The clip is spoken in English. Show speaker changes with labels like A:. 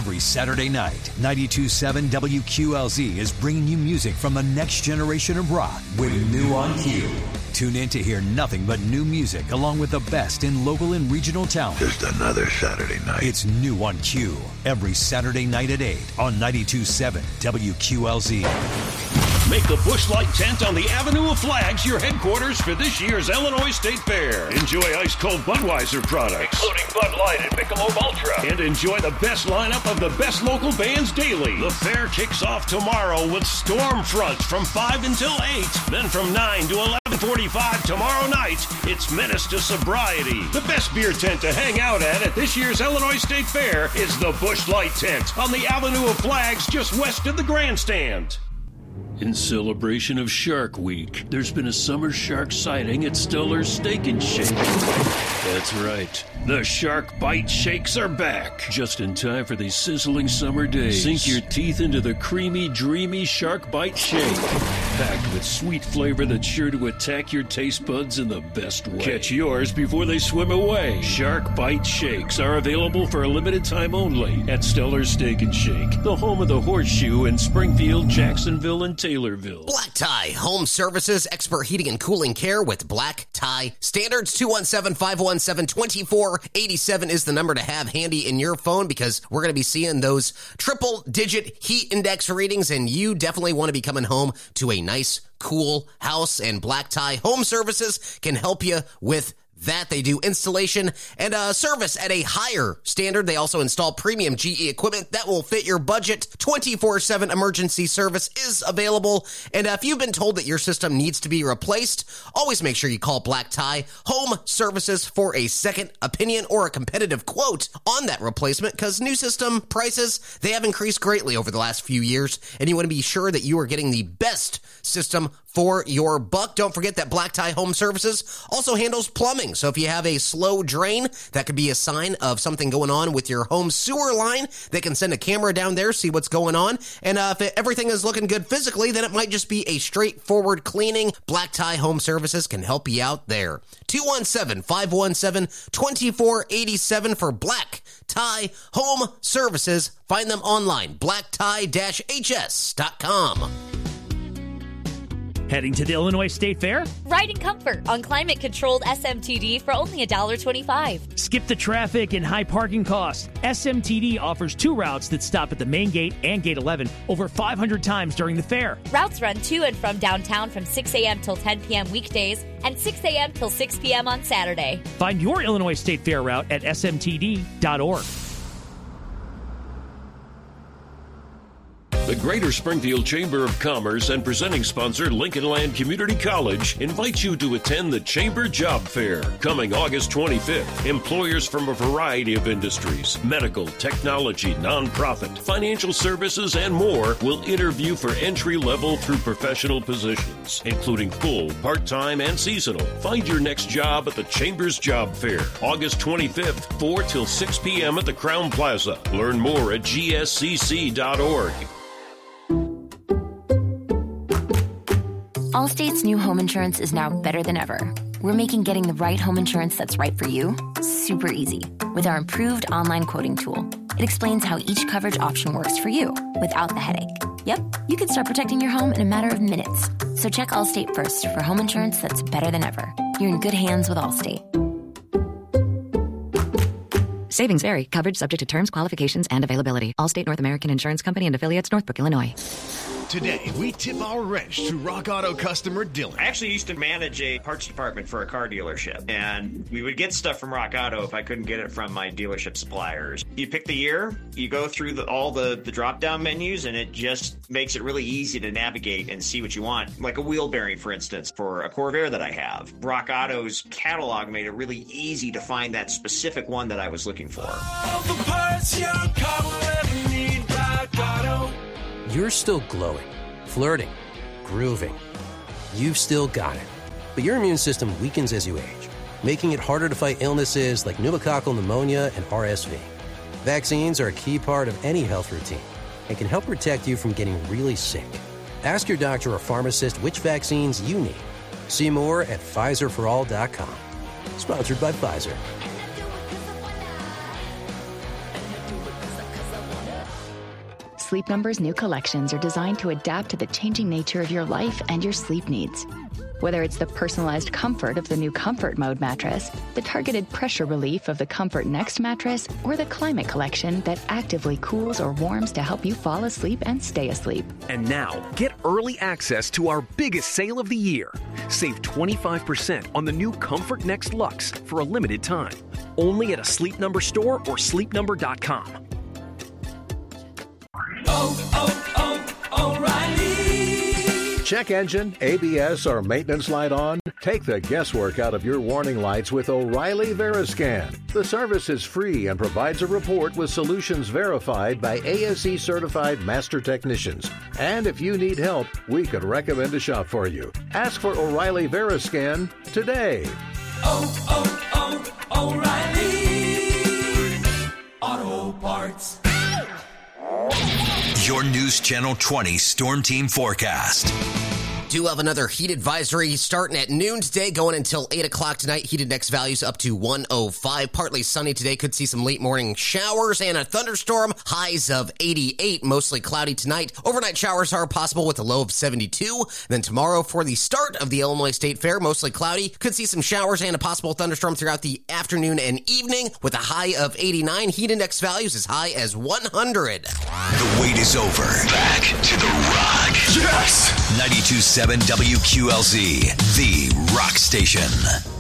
A: Every Saturday night, 92.7 WQLZ is bringing you music from the next generation of rock with New on Q. Tune in to hear nothing but new music along with the best in local and regional talent.
B: Just another Saturday night.
A: It's New on Q every Saturday night at 8 on 92.7 WQLZ.
C: Make the Busch Light tent on the Avenue of Flags your headquarters for this year's Illinois State Fair. Enjoy ice-cold Budweiser products, including Bud Light and Michelob Ultra. And enjoy the best lineup of the best local bands daily. The fair kicks off tomorrow with Stormfront from 5 until 8. Then from 9 to 11:45 tomorrow night, it's Menace to Sobriety. The best beer tent to hang out at this year's Illinois State Fair is the Busch Light tent on the Avenue of Flags just west of the grandstand. In celebration of Shark Week, there's been a summer shark sighting at Stellar's Steak and Shake. That's right. The Shark Bite Shakes are back. Just in time for these sizzling summer days. Sink your teeth into the creamy, dreamy Shark Bite Shake. Packed with sweet flavor that's sure to attack your taste buds in the best way. Catch yours before they swim away. Shark Bite Shakes are available for a limited time only at Stellar's Steak and Shake, the home of the Horseshoe in Springfield, Jacksonville, and Taylorville.
D: Black Tie Home Services, expert heating and cooling care with Black Tie Standards. 217-517-2487 is the number to have handy in your phone, because we're going to be seeing those triple-digit heat index readings, and you definitely want to be coming home to a nice, cool house, and Black Tie Home Services can help you with that. They do installation and service at a higher standard. They also install premium GE equipment that will fit your budget. 24/7 emergency service is available. And if you've been told that your system needs to be replaced, always make sure you call Black Tie Home Services for a second opinion or a competitive quote on that replacement, because new system prices, they have increased greatly over the last few years, and you want to be sure that you are getting the best system for your buck. Don't forget that Black Tie Home Services also handles plumbing. So if you have a slow drain, that could be a sign of something going on with your home sewer line. They can send a camera down there, see what's going on. And if everything is looking good physically, then it might just be a straightforward cleaning. Black Tie Home Services can help you out there. 217-517-2487 for Black Tie Home Services. Find them online, blacktie-hs.com.
E: Heading to the Illinois State Fair?
F: Ride in comfort on climate-controlled SMTD for only $1.25.
E: Skip the traffic and high parking costs. SMTD offers 2 routes that stop at the main gate and Gate 11 over 500 times during the fair.
F: Routes run to and from downtown from 6 a.m. till 10 p.m. weekdays and 6 a.m. till 6 p.m. on Saturday.
E: Find your Illinois State Fair route at smtd.org.
C: The Greater Springfield Chamber of Commerce and presenting sponsor Lincoln Land Community College invites you to attend the Chamber Job Fair. Coming August 25th, employers from a variety of industries, medical, technology, nonprofit, financial services, and more will interview for entry-level through professional positions, including full, part-time, and seasonal. Find your next job at the Chamber's Job Fair, August 25th, 4 till 6 p.m. at the Crown Plaza. Learn more at gscc.org.
G: Allstate's new home insurance is now better than ever. We're making getting the right home insurance that's right for you super easy with our improved online quoting tool. It explains how each coverage option works for you without the headache. Yep, you can start protecting your home in a matter of minutes. So check Allstate first for home insurance that's better than ever. You're in good hands with Allstate.
H: Savings vary. Coverage subject to terms, qualifications, and availability. Allstate North American Insurance Company and affiliates, Northbrook, Illinois.
I: Today, we tip our wrench to Rock Auto customer Dylan.
J: I actually used to manage a parts department for a car dealership, and we would get stuff from Rock Auto if I couldn't get it from my dealership suppliers. You pick the year, you go through all the drop-down menus, and it just makes it really easy to navigate and see what you want. Like a wheel bearing, for instance, for a Corvair that I have. Rock Auto's catalog made it really easy to find that specific one that I was looking for.
K: All the parts your car will ever need, Rock Auto.
L: You're still glowing, flirting, grooving. You've still got it. But your immune system weakens as you age, making it harder to fight illnesses like pneumococcal pneumonia and RSV. Vaccines are a key part of any health routine and can help protect you from getting really sick. Ask your doctor or pharmacist which vaccines you need. See more at PfizerForAll.com. Sponsored by Pfizer.
M: Sleep Number's new collections are designed to adapt to the changing nature of your life and your sleep needs. Whether it's the personalized comfort of the new Comfort Mode mattress, the targeted pressure relief of the Comfort Next mattress, or the Climate Collection that actively cools or warms to help you fall asleep and stay asleep.
N: And now, get early access to our biggest sale of the year. Save 25% on the new Comfort Next Luxe for a limited time. Only at a Sleep Number store or sleepnumber.com.
K: O'Reilly.
O: Check engine, ABS, or maintenance light on? Take the guesswork out of your warning lights with O'Reilly Veriscan. The service is free and provides a report with solutions verified by ASE certified master technicians. And if you need help, we could recommend a shop for you. Ask for O'Reilly Veriscan today.
K: O'Reilly Auto Parts.
A: Your News Channel 20 Storm Team forecast.
D: Do have another heat advisory starting at noon today, going until 8 o'clock tonight. Heat index values up to 105. Partly sunny today. Could see some late morning showers and a thunderstorm. Highs of 88. Mostly cloudy tonight. Overnight showers are possible with a low of 72. Then tomorrow for the start of the Illinois State Fair, mostly cloudy. Could see some showers and a possible thunderstorm throughout the afternoon and evening with a high of 89. Heat index values as high as 100.
A: The wait is over. Back to the Rock. Yes! 92.7 WQLZ, the Rock Station.